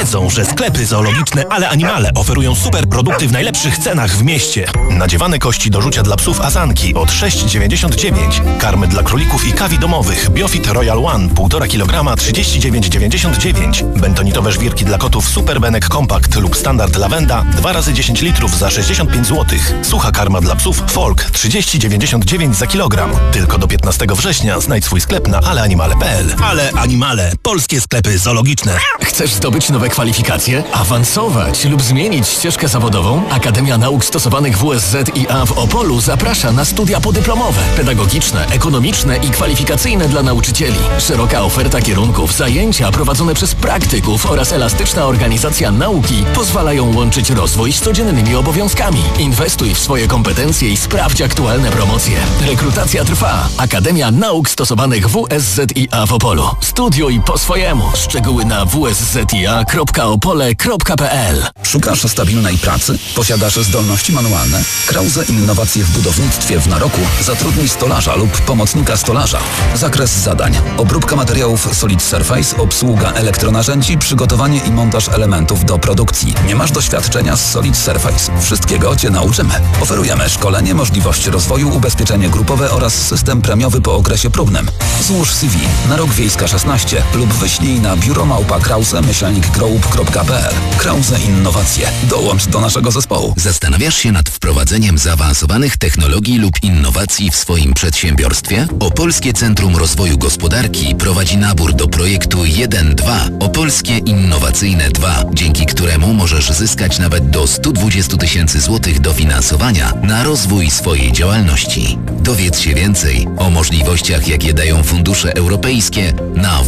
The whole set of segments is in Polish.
wiedzą, że sklepy zoologiczne Ale Animale oferują super produkty w najlepszych cenach w mieście. Nadziewane kości do rzucia dla psów Azanki od 6,99. Karmy dla królików i kawi domowych Biofit Royal One 1,5 kg 39,99. Bentonitowe żwirki dla kotów Super Benek Compact lub Standard Lavenda 2 razy 10 litrów za 65 zł. Sucha karma dla psów Folk 30,99 za kilogram. Tylko do 15 września znajdź swój sklep na aleanimale.pl. Ale Animale. Polskie sklepy zoologiczne. Chcesz zdobyć nowe kwalifikacje? Awansować lub zmienić ścieżkę zawodową? Akademia Nauk Stosowanych WSZiA w Opolu zaprasza na studia podyplomowe, pedagogiczne, ekonomiczne i kwalifikacyjne dla nauczycieli. Szeroka oferta kierunków, zajęcia prowadzone przez praktyków oraz elastyczna organizacja nauki pozwalają łączyć rozwój z codziennymi obowiązkami. Inwestuj w swoje kompetencje i sprawdź aktualne promocje. Rekrutacja trwa. Akademia Nauk Stosowanych WSZiA w Opolu. Studiuj po swojemu. Szczegóły na wszzia.opole.pl. Szukasz stabilnej pracy? Posiadasz zdolności manualne? Krause Innowacje w budownictwie w Naroku zatrudnij stolarza lub pomocnika stolarza. Zakres zadań: obróbka materiałów Solid Surface, obsługa elektronarzędzi, przygotowanie i montaż elementów do produkcji. Nie masz doświadczenia z Solid Surface? Wszystkiego Cię nauczymy. Oferujemy szkolenie, możliwość rozwoju, ubezpieczenie grupowe oraz system premiowy po okresie próbnym. Złóż CV na Rok Wiejska 16 lub wyślij na biuromałpa.krause-group.pl. Krause Innowacje. Dołącz do naszego zespołu. Zastanawiasz się nad wprowadzeniem zaawansowanych technologii lub innowacji w swoim przedsiębiorstwie? Opolskie Centrum Rozwoju Gospodarki prowadzi nabór do projektu 1-2 Opolskie Innowacyjne 2, dzięki któremu możesz zyskać nawet do 120 000 złotych dofinansowania na rozwój swojej działalności. Dowiedz się więcej o możliwościach, jakie dają fundusze europejskie na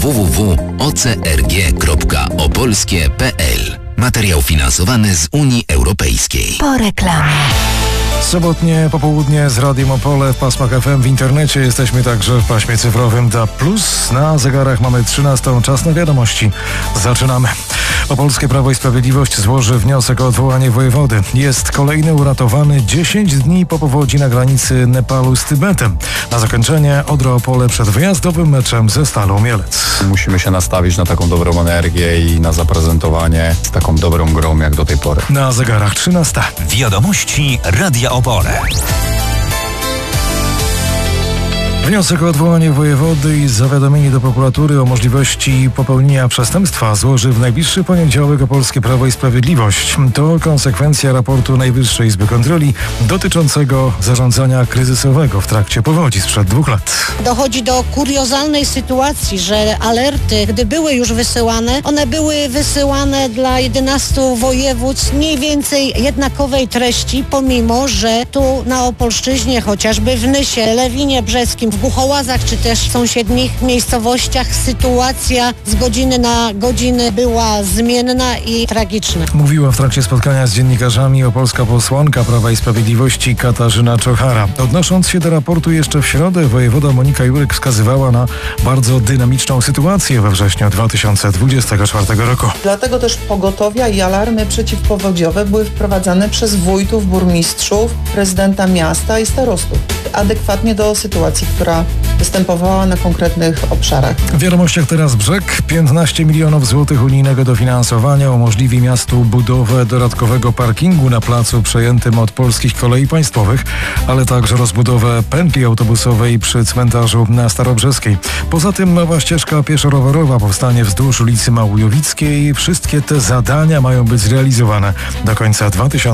www.ocrg.opolskie.pl. Materiał finansowany z Unii Europejskiej. Po reklamie. Sobotnie popołudnie z Radiem Opole w pasmach FM w internecie. Jesteśmy także w paśmie cyfrowym DAB+. Na zegarach mamy 13. Czas na wiadomości. Zaczynamy. Opolskie Prawo i Sprawiedliwość złoży wniosek o odwołanie wojewody. Jest kolejny uratowany 10 dni po powodzi na granicy Nepalu z Tybetem. Na zakończenie Odra Opole przed wyjazdowym meczem ze Stalą Mielec. Musimy się nastawić na taką dobrą energię i na zaprezentowanie z taką dobrą grą jak do tej pory. Na zegarach 13. Wiadomości Radia Opole. Wniosek o odwołanie wojewody i zawiadomienie do prokuratury o możliwości popełnienia przestępstwa złoży w najbliższy poniedziałek Opolskie Prawo i Sprawiedliwość. To konsekwencja raportu Najwyższej Izby Kontroli dotyczącego zarządzania kryzysowego w trakcie powodzi sprzed 2 lat. Dochodzi do kuriozalnej sytuacji, że alerty, gdy były już wysyłane, one były wysyłane dla 11 województw mniej więcej jednakowej treści, pomimo że tu na Opolszczyźnie, chociażby w Nysie, Lewinie Brzeskim, w Buchołazach czy też w sąsiednich miejscowościach sytuacja z godziny na godzinę była zmienna i tragiczna. Mówiła w trakcie spotkania z dziennikarzami opolska posłanka Prawa i Sprawiedliwości Katarzyna Czochara. Odnosząc się do raportu jeszcze w środę, wojewoda Monika Jurek wskazywała na bardzo dynamiczną sytuację we wrześniu 2024 roku. Dlatego też pogotowia i alarmy przeciwpowodziowe były wprowadzane przez wójtów, burmistrzów, prezydenta miasta i starostów. Adekwatnie do sytuacji, która występowała na konkretnych obszarach. W wiadomościach teraz Brzeg. 15 milionów złotych unijnego dofinansowania umożliwi miastu budowę dodatkowego parkingu na placu przejętym od Polskich Kolei Państwowych, ale także rozbudowę pętli autobusowej przy cmentarzu na Starobrzeskiej. Poza tym nowa ścieżka pieszo-rowerowa powstanie wzdłuż ulicy Małujowickiej. Wszystkie te zadania mają być zrealizowane do końca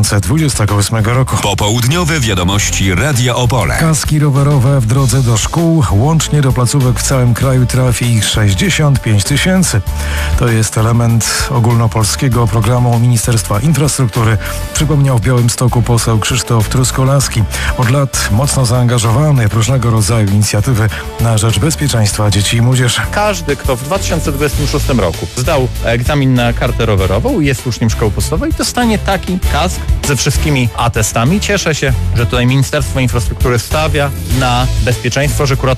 2028 roku. Popołudniowe wiadomości Radia Opole. Kaski rowerowe w drodze do szkół. Łącznie do placówek w całym kraju trafi ich 65 000. To jest element ogólnopolskiego programu Ministerstwa Infrastruktury, przypomniał w Białymstoku poseł Krzysztof Truskolaski. Od lat mocno zaangażowany w różnego rodzaju inicjatywy na rzecz bezpieczeństwa dzieci i młodzieży. Każdy, kto w 2026 roku zdał egzamin na kartę rowerową i jest uczniem szkoły podstawowej, dostanie taki kask ze wszystkimi atestami. Cieszę się, że tutaj Ministerstwo Infrastruktury stawia na bezpieczeństwo, że akurat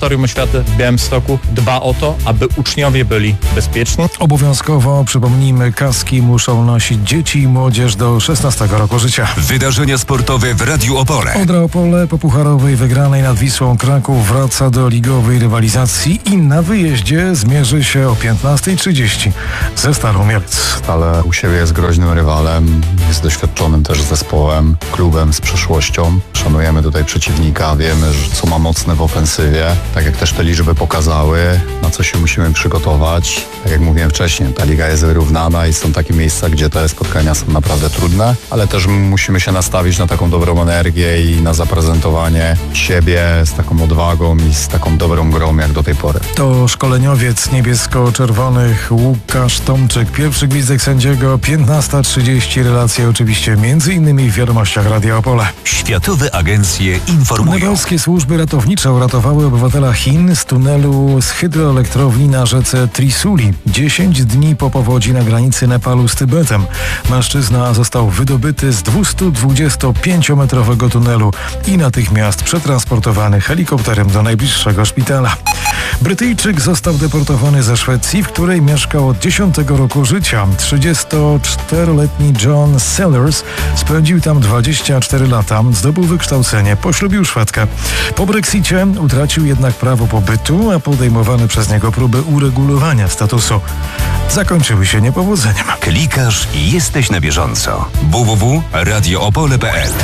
Kuratorium Oświaty w Białymstoku dba o to, aby uczniowie byli bezpieczni. Obowiązkowo, przypomnijmy, kaski muszą nosić dzieci i młodzież do 16 roku życia. Wydarzenia sportowe w Radiu Opole. Odra Opole po pucharowej wygranej nad Wisłą Kraków wraca do ligowej rywalizacji i na wyjeździe zmierzy się o 15:30 ze Stalą Mielec. Stale u siebie jest groźnym rywalem, jest doświadczonym też zespołem, klubem z przeszłością. Szanujemy tutaj przeciwnika, wiemy, że co ma mocne w ofensywie. Tak jak też te liczby pokazały, na co się musimy przygotować. Tak jak mówiłem wcześniej, ta liga jest wyrównana i są takie miejsca, gdzie te spotkania są naprawdę trudne, ale też musimy się nastawić na taką dobrą energię i na zaprezentowanie siebie z taką odwagą i z taką dobrą grą jak do tej pory. To szkoleniowiec niebiesko-czerwonych Łukasz Tomczyk. Pierwszy gwizdek sędziego, 15:30. Relacje oczywiście m.in. w wiadomościach Radia Opole. Światowe agencje informują. Nepalskie służby ratownicze uratowały obywatela Chin z tunelu z hydroelektrowni na rzece Trisuli. 10 dni po powodzi na granicy Nepalu z Tybetem. Mężczyzna został wydobyty z 225-metrowego tunelu i natychmiast przetransportowany helikopterem do najbliższego szpitala. Brytyjczyk został deportowany ze Szwecji, w której mieszkał od 10 roku życia. 34-letni John Sellers spędził tam 24 lata, zdobył wykształcenie, poślubił Szwedkę. Po Brexicie utracił jednak prawo pobytu, a podejmowane przez niego próby uregulowania statusu zakończyły się niepowodzeniem. Klikasz i jesteś na bieżąco. www.radioopole.pl.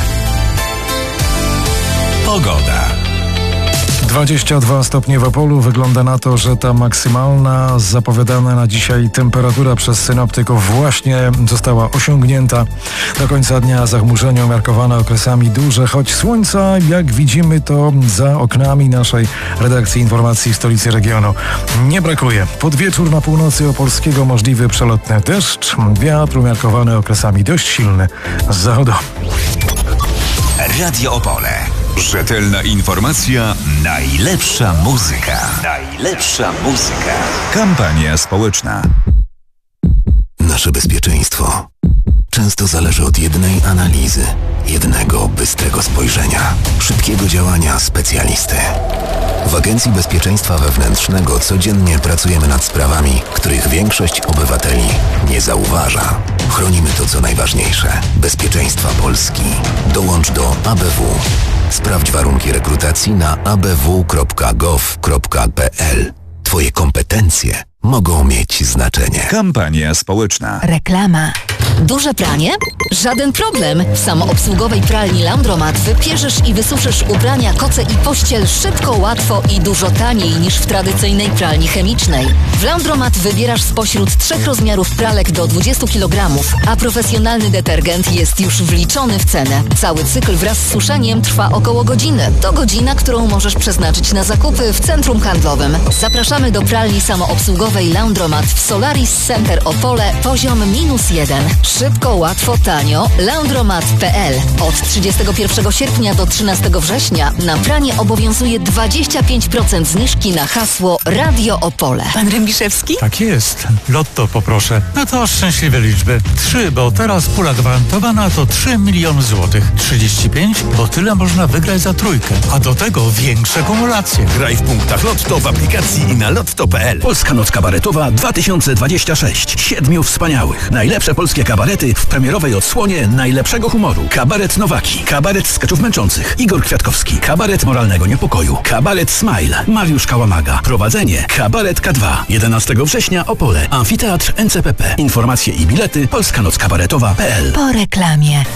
Pogoda. 22 stopnie w Opolu. Wygląda na to, że ta maksymalna zapowiadana na dzisiaj temperatura przez synoptyków właśnie została osiągnięta. Do końca dnia zachmurzenie umiarkowane okresami duże, choć słońca, jak widzimy to za oknami naszej redakcji informacji w stolicy regionu, nie brakuje. Pod wieczór na północy opolskiego możliwy przelotny deszcz, wiatr umiarkowany okresami dość silny z zachodu. Radio Opole. Rzetelna informacja, najlepsza muzyka. Najlepsza muzyka. Kampania społeczna. Nasze bezpieczeństwo często zależy od jednej analizy, jednego bystrego spojrzenia, szybkiego działania specjalisty. W Agencji Bezpieczeństwa Wewnętrznego codziennie pracujemy nad sprawami, których większość obywateli nie zauważa. Chronimy to, co najważniejsze. Bezpieczeństwa Polski. Dołącz do ABW. Sprawdź warunki rekrutacji na abw.gov.pl. Twoje kompetencje mogą mieć znaczenie. Kampania społeczna. Reklama. Duże pranie? Żaden problem. W samoobsługowej pralni Laundromat wypierzesz i wysuszysz ubrania, koce i pościel szybko, łatwo i dużo taniej niż w tradycyjnej pralni chemicznej. W Laundromat wybierasz spośród 3 rozmiarów pralek do 20 kg, a profesjonalny detergent jest już wliczony w cenę. Cały cykl wraz z suszeniem trwa około godziny. To godzina, którą możesz przeznaczyć na zakupy w centrum handlowym. Zapraszamy do pralni samoobsługowej Laundromat w Solaris Center Opole, poziom -1. Szybko, łatwo, tanio. Laundromat.pl. Od 31 sierpnia do 13 września na pranie obowiązuje 25% zniżki na hasło Radio Opole. Pan Rębiszewski? Tak jest. Lotto poproszę. No to szczęśliwe liczby. 3, bo teraz pula gwarantowana to 3 miliony złotych. 35, bo tyle można wygrać za trójkę. A do tego większe kumulacje. Graj w punktach Lotto w aplikacji i na lotto.pl. Polska Noc Kabaretowa 2026. 7 wspaniałych. Najlepsze polskie kabarety w premierowej odsłonie najlepszego humoru. Kabaret Nowaki. Kabaret skeczów męczących. Igor Kwiatkowski. Kabaret moralnego niepokoju. Kabaret Smile. Mariusz Kałamaga. Prowadzenie Kabaret K2. 11 września Opole. Amfiteatr NCPP. Informacje i bilety polskanockabaretowa.pl. Po reklamie.